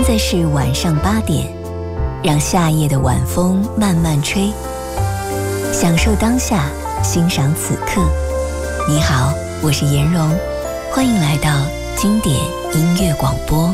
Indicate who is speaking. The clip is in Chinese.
Speaker 1: 在是晚上8点，让夏夜的晚风慢慢吹，享受当下，欣赏此刻。你好，我是颜蓉，欢迎来到经典音乐广播。